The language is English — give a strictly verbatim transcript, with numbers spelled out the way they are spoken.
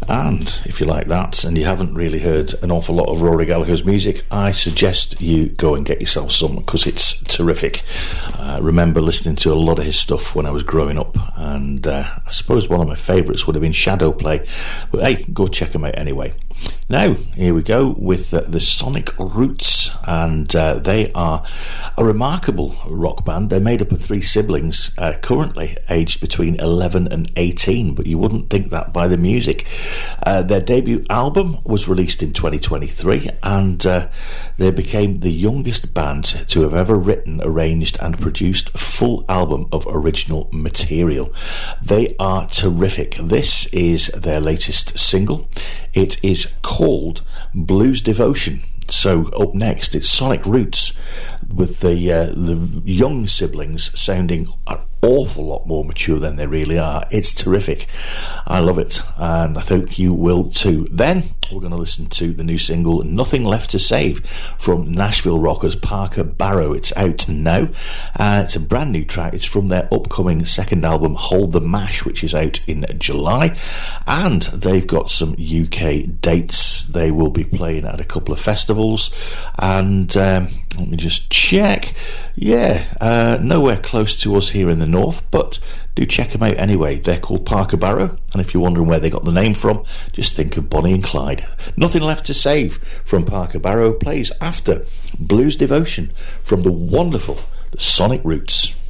And if you like that and you haven't really heard an awful lot of Rory Gallagher's music, I suggest you go and get yourself some, because it's terrific. I remember listening to a lot of his stuff when I was growing up, and uh, I suppose one of my favourites would have been Shadow Play, but hey, go check him out anyway. Now, here we go with uh, the Sonic Roots, and uh, they are a remarkable rock band. They're made up of three siblings, uh, currently aged between eleven and eighteen, but you wouldn't think that by the music. Uh, their debut album was released in twenty twenty-three, and uh, they became the youngest band to have ever written, arranged and produced a full album of original material. They are terrific. This is their latest single. It is called Blues Devotion. So up next, it's Sonic Roots with the uh, the young siblings sounding an awful lot more mature than they really are. It's terrific. I love it, and I think you will too. Then we're going to listen to the new single Nothing Left to Save from Nashville rockers Parker Barrow. It's out now. Uh, it's a brand new track. It's from their upcoming second album Hold the Mash, which is out in July, and they've got some U K dates. They will be playing at a couple of festivals, and um, let me just check. Yeah, uh, nowhere close to us here in the north, but do check them out anyway. They're called Parker Barrow, and if you're wondering where they got the name from, just think of Bonnie and Clyde. Nothing Left to Save from Parker Barrow plays after Blues Devotion from the wonderful the Sonic Roots.